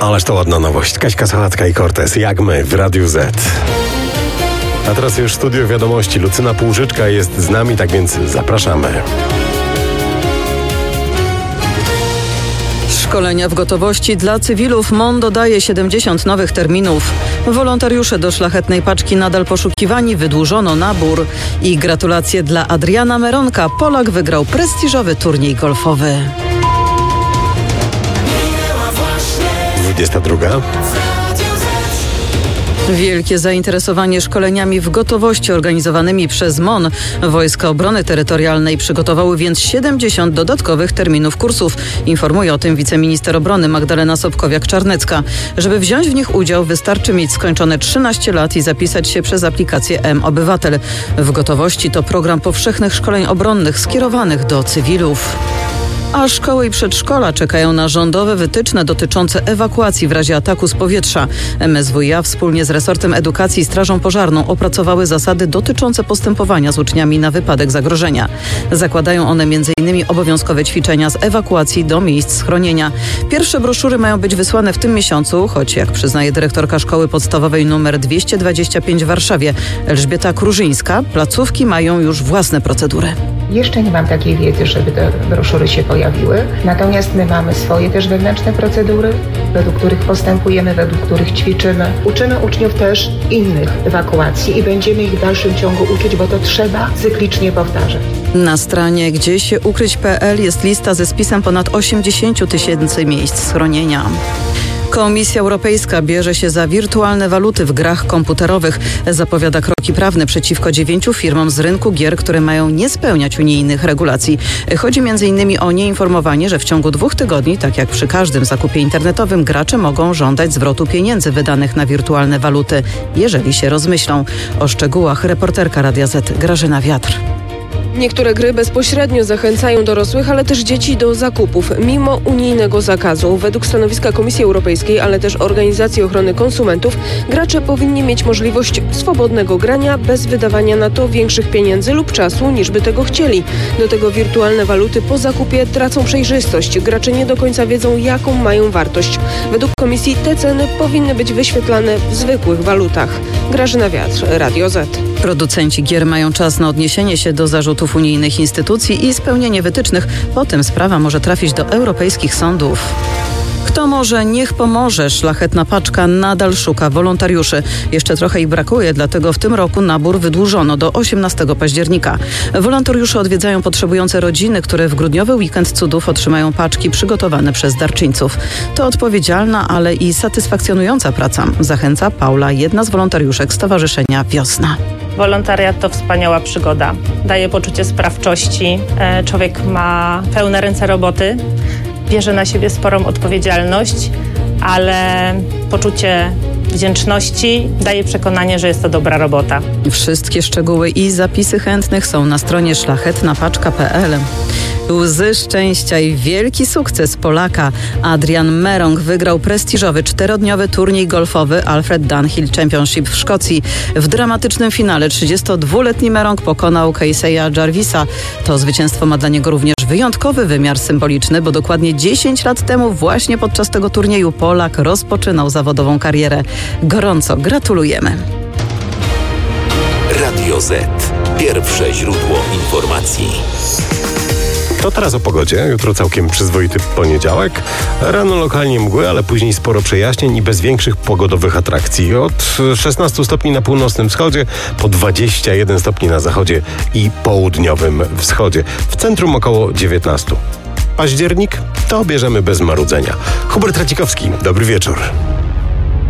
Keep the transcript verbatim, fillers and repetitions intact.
Ależ to ładna nowość. Kaśka Sachatka i Cortez, jak my w Radiu Z. A teraz już studio wiadomości. Lucyna Półżyczka jest z nami, tak więc zapraszamy. Szkolenia w gotowości dla cywilów. M O N dodaje siedemdziesiąt nowych terminów. Wolontariusze do Szlachetnej Paczki nadal poszukiwani, wydłużono nabór. I gratulacje dla Adriana Meronka. Polak wygrał prestiżowy turniej golfowy. dwudziesta druga. Wielkie zainteresowanie szkoleniami w gotowości organizowanymi przez M O N. Wojska Obrony Terytorialnej przygotowały więc siedemdziesiąt dodatkowych terminów kursów. Informuje o tym wiceminister obrony Magdalena Sobkowiak-Czarnecka. Żeby wziąć w nich udział, wystarczy mieć skończone trzynaście lat i zapisać się przez aplikację M-Obywatel. W gotowości to program powszechnych szkoleń obronnych skierowanych do cywilów. A szkoły i przedszkola czekają na rządowe wytyczne dotyczące ewakuacji w razie ataku z powietrza. M S W iA wspólnie z resortem edukacji i Strażą Pożarną opracowały zasady dotyczące postępowania z uczniami na wypadek zagrożenia. Zakładają one między innymi obowiązkowe ćwiczenia z ewakuacji do miejsc schronienia. Pierwsze broszury mają być wysłane w tym miesiącu, choć jak przyznaje dyrektorka szkoły podstawowej nr dwieście dwadzieścia pięć w Warszawie, Elżbieta Krużyńska, placówki mają już własne procedury. Jeszcze nie mam takiej wiedzy, żeby te broszury się pojawiły. Natomiast my mamy swoje też wewnętrzne procedury, według których postępujemy, według których ćwiczymy. Uczymy uczniów też innych ewakuacji i będziemy ich w dalszym ciągu uczyć, bo to trzeba cyklicznie powtarzać. Na stronie gdzie się ukryć kropka pe el jest lista ze spisem ponad osiemdziesiąt tysięcy miejsc schronienia. Komisja Europejska bierze się za wirtualne waluty w grach komputerowych. Zapowiada kroki prawne przeciwko dziewięciu firmom z rynku gier, które mają nie spełniać unijnych regulacji. Chodzi między innymi o nieinformowanie, że w ciągu dwóch tygodni, tak jak przy każdym zakupie internetowym, gracze mogą żądać zwrotu pieniędzy wydanych na wirtualne waluty, jeżeli się rozmyślą. O szczegółach reporterka Radia Z Grażyna Wiatr. Niektóre gry bezpośrednio zachęcają dorosłych, ale też dzieci do zakupów, mimo unijnego zakazu. Według stanowiska Komisji Europejskiej, ale też Organizacji Ochrony Konsumentów, gracze powinni mieć możliwość swobodnego grania bez wydawania na to większych pieniędzy lub czasu, niż by tego chcieli. Do tego wirtualne waluty po zakupie tracą przejrzystość. Gracze nie do końca wiedzą, jaką mają wartość. Według Komisji te ceny powinny być wyświetlane w zwykłych walutach. Grażyna Wiatr, Radio Z. Producenci gier mają czas na odniesienie się do zarzutów unijnych instytucji i spełnienie wytycznych. Potem sprawa może trafić do europejskich sądów. Kto może, niech pomoże. Szlachetna Paczka nadal szuka wolontariuszy. Jeszcze trochę ich brakuje, dlatego w tym roku nabór wydłużono do osiemnastego października. Wolontariusze odwiedzają potrzebujące rodziny, które w grudniowy weekend cudów otrzymają paczki przygotowane przez darczyńców. To odpowiedzialna, ale i satysfakcjonująca praca. Zachęca Paula, jedna z wolontariuszek Stowarzyszenia Wiosna. Wolontariat to wspaniała przygoda. Daje poczucie sprawczości. Człowiek ma pełne ręce roboty. Bierze na siebie sporą odpowiedzialność, ale poczucie wdzięczności daje przekonanie, że jest to dobra robota. Wszystkie szczegóły i zapisy chętnych są na stronie szlachetna paczka kropka pe el. Łzy szczęścia i wielki sukces Polaka. Adrian Meronk wygrał prestiżowy czterodniowy turniej golfowy Alfred Dunhill Championship w Szkocji. W dramatycznym finale trzydziestodwuletni Meronk pokonał Casey'a Jarvisa. To zwycięstwo ma dla niego również wyjątkowy wymiar symboliczny, bo dokładnie dziesięć lat temu właśnie podczas tego turnieju Polak rozpoczynał zawodową karierę. Gorąco gratulujemy. Radio Z. Pierwsze źródło informacji. To teraz o pogodzie. Jutro całkiem przyzwoity poniedziałek. Rano lokalnie mgły, ale później sporo przejaśnień i bez większych pogodowych atrakcji. Od szesnastu stopni na północnym wschodzie, po dwadzieścia jeden stopni na zachodzie i południowym wschodzie. W centrum około dziewiętnaście. Październik to bierzemy bez marudzenia. Hubert Tracikowski, dobry wieczór.